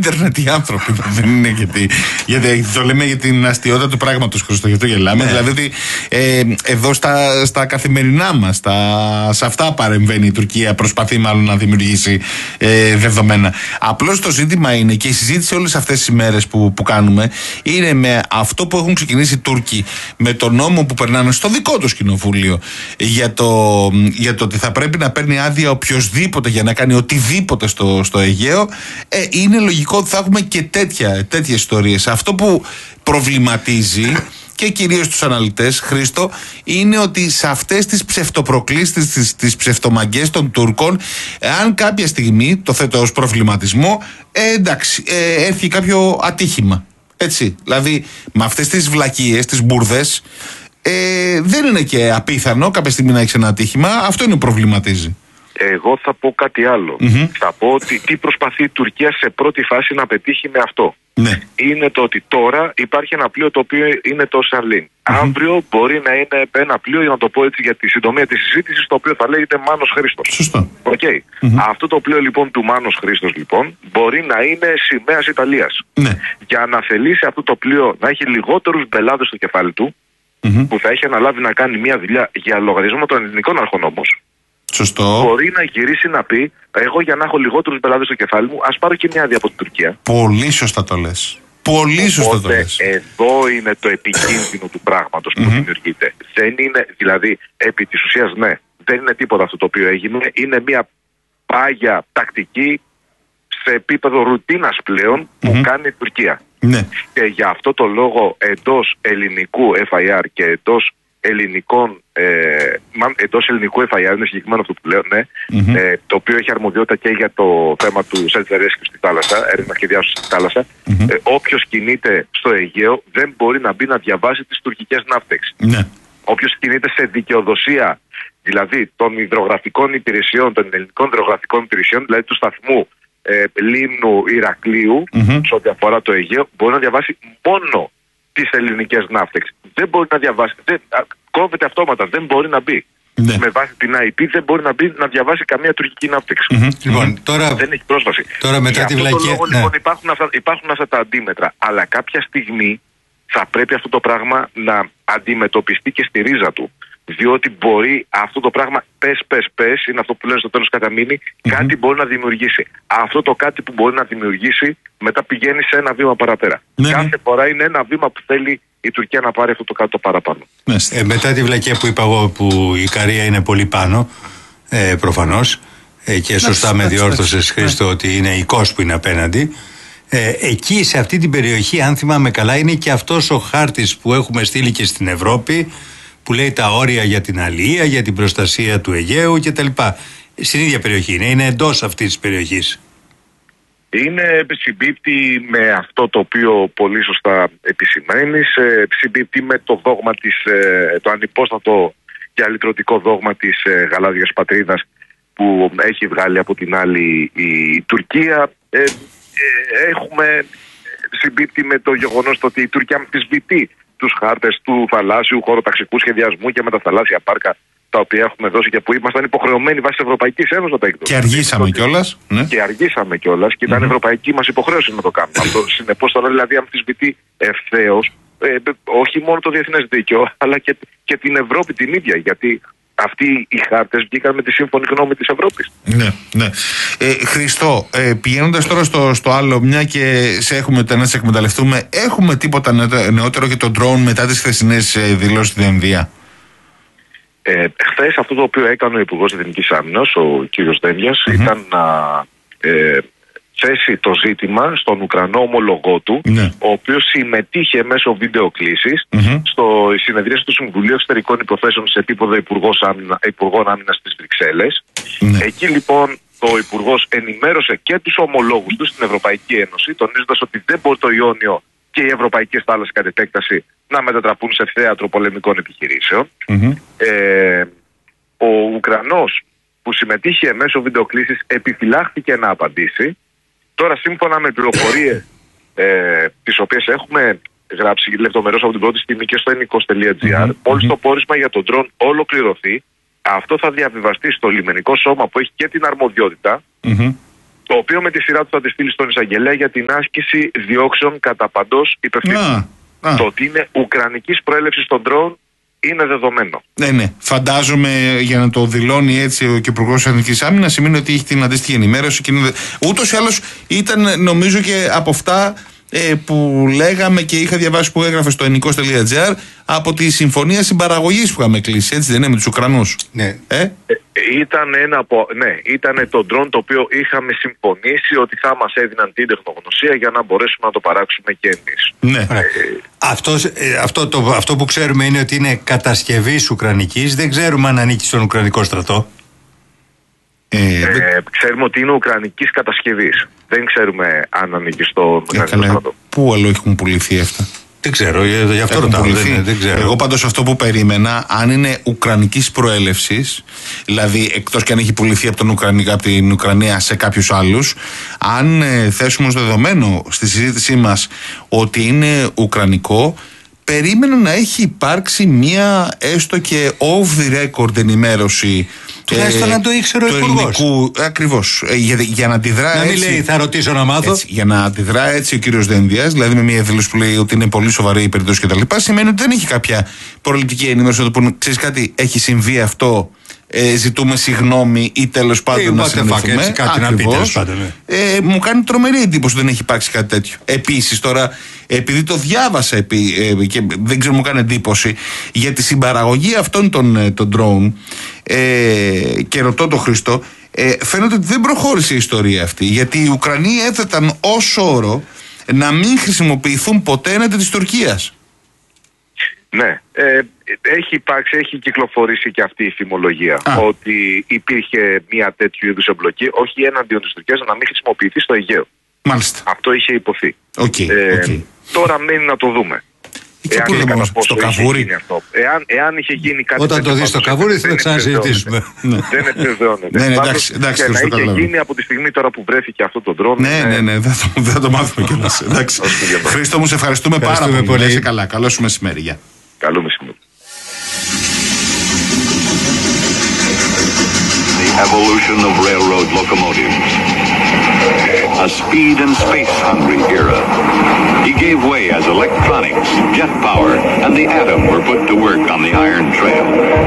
ίντερνετ οι άνθρωποι. Δεν είναι γιατί το λέμε για την αστιότητα του πράγματος, Χριστό, γι' αυτό γελάμε. Δηλαδή ότι εδώ στα καθημερινά μας, σε αυτά παρεμβαίνει η Τουρκία, προσπαθεί μάλλον να δημιουργήσει δεδομένα. Απλώς το ζήτημα είναι, και η συζήτηση όλες αυτές τις ημέρες που κάνουμε, είναι με αυτό που έχουν ξεκινήσει οι Τούρκοι, με τον νόμο που περνάνε στο δικό τους κοινοβούλιο για το ότι θα πρέπει να παίρνει άδεια οποιοσδήποτε για να κάνει οτιδήποτε στο Αιγαίο. Είναι λογικό ότι θα έχουμε και τέτοιες ιστορίες. Αυτό που προβληματίζει και κυρίως τους αναλυτές, Χρήστο, είναι ότι σε αυτές τις ψευτοπροκλήσεις, τις ψευτομαγκές των Τούρκων, αν κάποια στιγμή, το θέτω ως προβληματισμό, εντάξει, έρθει κάποιο ατύχημα. Έτσι, δηλαδή με αυτές τις βλακίες, τις μπουρδες, δεν είναι και απίθανο κάποια στιγμή να έχεις ένα ατύχημα. Αυτό είναι που προβληματίζει. Εγώ θα πω κάτι άλλο. Θα πω ότι τι προσπαθεί η Τουρκία σε πρώτη φάση να πετύχει με αυτό. Ναι. Είναι το ότι τώρα υπάρχει ένα πλοίο το οποίο είναι το Ocean Link. Αύριο μπορεί να είναι ένα πλοίο, για να το πω έτσι για τη συντομία της συζήτησης, το οποίο θα λέγεται Μάνος Χρήστος. Σωστό. Okay. Αυτό το πλοίο λοιπόν του Μάνος Χρήστος λοιπόν μπορεί να είναι σημαίας Ιταλίας. Ναι. Για να θελήσει αυτό το πλοίο να έχει λιγότερους μπελάδες στο κεφάλι του, που θα έχει αναλάβει να κάνει μια δουλειά για λογαριασμό των ελληνικών αρχών όμως. Σωστό. Μπορεί να γυρίσει να πει: εγώ για να έχω λιγότερους μπελάδες στο κεφάλι μου, ας πάρω και μια άδεια από την Τουρκία. Πολύ σωστά το λες. Πολύ σωστά το λες. Εδώ είναι το επικίνδυνο του πράγματος που δημιουργείται. Δεν είναι, δηλαδή, επί της ουσίας, ναι, δεν είναι τίποτα αυτό το οποίο έγινε. Είναι μια πάγια τακτική σε επίπεδο ρουτίνας πλέον που κάνει η Τουρκία. Ναι. Και για αυτό το λόγο εντός ελληνικού FIR και εντός ελληνικού FIR, είναι συγκεκριμένο αυτό που λέω, ναι, το οποίο έχει αρμοδιότητα και για το θέμα του search and rescue στη θάλασσα, έρευνα και διάσωση στη θάλασσα. Όποιος κινείται στο Αιγαίο δεν μπορεί να μπει να διαβάσει τις τουρκικές ναύτεξ. Ναι. Όποιος κινείται σε δικαιοδοσία, δηλαδή των υδρογραφικών υπηρεσιών, των ελληνικών υδρογραφικών υπηρεσιών, δηλαδή του σταθμού Λίμνου Ηρακλείου, σε ό,τι αφορά το Αιγαίο, μπορεί να διαβάσει μόνο τις ελληνικές ναύτεξ. Δεν μπορεί να διαβάσει, κόβεται αυτόματα, δεν μπορεί να μπει. Ναι. Με βάση την IP δεν μπορεί να μπει να διαβάσει καμία τουρκική ναύτεξ. Λοιπόν, τώρα, δεν έχει πρόσβαση. Τώρα μετά τη βλακία. Λόγο, λοιπόν, υπάρχουν αυτά τα αντίμετρα. Αλλά κάποια στιγμή θα πρέπει αυτό το πράγμα να αντιμετωπιστεί και στη ρίζα του. Διότι μπορεί αυτό το πράγμα πες, είναι αυτό που λένε στο τέλος κατά μήνυ, κάτι μπορεί να δημιουργήσει. Αυτό το κάτι που μπορεί να δημιουργήσει μετά πηγαίνει σε ένα βήμα παραπέρα. Κάθε φορά είναι ένα βήμα που θέλει η Τουρκία να πάρει αυτό το κάτι το παραπάνω. Μετά τη βλακεία που είπα εγώ, που η Ικαρία είναι πολύ πάνω, προφανώς, και σωστά με διόρθωσες, Χρήστο, ότι είναι η Κος που είναι απέναντι. Εκεί σε αυτή την περιοχή, αν θυμάμαι καλά, είναι και αυτός ο χάρτης που έχουμε στείλει και στην Ευρώπη, που λέει τα όρια για την αλία, για την προστασία του Αιγαίου κτλ. Στην ίδια περιοχή είναι εντός αυτής της περιοχής. Είναι συμπίπτει με αυτό το οποίο πολύ σωστά επισημαίνεις, συμπίπτει με το δόγμα το ανυπόστατο και αλυτρωτικό δόγμα της γαλάζιας πατρίδας που έχει βγάλει από την άλλη η Τουρκία. Συμπίπτει με το γεγονός ότι η Τουρκία αμφισβητεί τους χάρτες του θαλάσσιου χωροταξικού σχεδιασμού και με τα θαλάσσια πάρκα τα οποία έχουμε δώσει και που ήμασταν υποχρεωμένοι βάσει της Ευρωπαϊκής Ένωσης να τα εκδώσουμε. Και αργήσαμε κιόλας. Ναι. Και αργήσαμε κιόλας και ήταν ευρωπαϊκή μας υποχρέωση να το κάνουμε. Συνεπώς τώρα δηλαδή αμφισβητεί ευθέως όχι μόνο το διεθνές δίκαιο αλλά και την Ευρώπη την ίδια. Γιατί αυτοί οι χάρτες βγήκαν με τη σύμφωνη γνώμη της Ευρώπης. Ναι, ναι. Χριστό, πηγαίνοντας τώρα στο άλλο, μια και να σε εκμεταλλευτούμε, έχουμε τίποτα νεότερο για τον drone μετά τις χθεσινές δηλώσεις στην Ινδία? Χθες αυτό το οποίο έκανε ο Υπουργός Εθνικής Άμυνας, ο κύριος Δένδιας, ήταν να θέσει το ζήτημα στον Ουκρανό ομολογό του, ο οποίος συμμετείχε μέσω βίντεο κλήσης στο συνεδρίαση του Συμβουλίου Εξωτερικών Υποθέσεων σε επίπεδο Υπουργών Άμυνας στις Βρυξέλλες. Εκεί λοιπόν ο Υπουργός ενημέρωσε και τους ομολόγους του στην Ευρωπαϊκή Ένωση, τονίζοντας ότι δεν μπορεί το Ιόνιο και οι ευρωπαϊκές θάλασσες κατ' επέκταση να μετατραπούν σε θέατρο πολεμικών επιχειρήσεων. Ο Ουκρανός που συμμετείχε μέσω βιντεοκλήσης επιφυλάχθηκε να απαντήσει. Τώρα, σύμφωνα με πληροφορίες τις οποίες έχουμε γράψει λεπτομερώς από την πρώτη στιγμή και στο enikos.gr, μόλις το πόρισμα για τον drone ολοκληρωθεί, αυτό θα διαβιβαστεί στο λιμενικό σώμα που έχει και την αρμοδιότητα Το οποίο με τη σειρά του θα τη στείλει στον εισαγγελέα για την άσκηση διώξεων κατά παντός υπευθύνων. Το ότι είναι ουκρανικής προέλευσης των drone είναι δεδομένο. Ναι. Φαντάζομαι, για να το δηλώνει έτσι ο Υπουργός Εθνικής Άμυνας, σημαίνει ότι έχει την αντίστοιχη ενημέρωση. Ούτως ή άλλως ήταν, νομίζω, και από αυτά που λέγαμε και είχα διαβάσει που έγραφε στο ενικός.gr από τη συμφωνία συμπαραγωγής που είχαμε κλείσει, έτσι δεν είναι, με τους Ουκρανούς? Ναι. Ήταν το drone το οποίο είχαμε συμφωνήσει ότι θα μας έδιναν την τεχνογνωσία για να μπορέσουμε να το παράξουμε και εμείς. Ναι. Αυτό που ξέρουμε είναι ότι είναι κατασκευής ουκρανικής, δεν ξέρουμε αν ανήκει στον Ουκρανικό στρατό. Ξέρουμε ότι είναι ουκρανικής κατασκευής. Δεν ξέρουμε αν ανήκει στον Ουκρανικό στρατό. Πού αλλού έχουν πουληθεί αυτά? Δεν ξέρω, γι' αυτό ρωτάω. Δεν ξέρω. Εγώ πάντως αυτό που περίμενα, αν είναι ουκρανικής προέλευσης, δηλαδή εκτός και αν έχει πουληθεί από την Ουκρανία σε κάποιους άλλους, αν θέσουμε ως δεδομένο στη συζήτησή μας ότι είναι ουκρανικό, περίμενα να έχει υπάρξει μία έστω και off the record ενημέρωση. Τουλάχιστον να το ήξερε ο Υπουργός. Ακριβώς. Για να αντιδρά να έτσι. Μην λέει θα ρωτήσω να μάθω. Έτσι, για να αντιδρά έτσι ο κύριος Δένδιας, δηλαδή με μια δήλωση που λέει ότι είναι πολύ σοβαρή η περίπτωση κτλ., σημαίνει ότι δεν έχει κάποια προληπτική ενημέρωση. Να το πούνε, ξέρεις κάτι, έχει συμβεί αυτό. Ζητούμε συγγνώμη ή τέλος πάντων να συνεννοηθούμε. Μου κάνει τρομερή εντύπωση ότι δεν έχει υπάρξει κάτι τέτοιο. Επίσης τώρα, επειδή το διάβασα και δεν ξέρω, μου κάνει εντύπωση για τη συμπαραγωγή αυτών των drone και ρωτώ τον Χριστό, φαίνεται ότι δεν προχώρησε η ιστορία αυτή, γιατί οι Ουκρανοί έθεταν ως όρο να μην χρησιμοποιηθούν ποτέ έναντι της Τουρκίας. Ναι, έχει κυκλοφορήσει και αυτή η φημολογία ότι υπήρχε μια τέτοιου είδους εμπλοκή, όχι εναντίον της Τουρκίας, να μην χρησιμοποιηθεί στο Αιγαίο. Μάλιστα. Αυτό είχε υποθεί. Okay. Τώρα μένει να το δούμε. Στο Καβούρι. Εάν είχε γίνει κάτι. Όταν το δεις στο Καβούρι θα ξανασυζητήσουμε. Δεν επιβεβαιώνεται. Εντάξει, και να είχε γίνει από τη στιγμή τώρα που βρέθηκε αυτό το drone. Ναι, δεν θα το μάθουμε κιόλας. Χρήστο μου, σε ευχαριστούμε πάρα πολύ. Είσαι καλά. Καλό σου μεσημέρι. Γεια. Καλό μεσημέρι. The evolution of railroad locomotives. A speed and space-hungry era. He gave way as electronics, jet power, and the atom were put to work on the Iron Trail.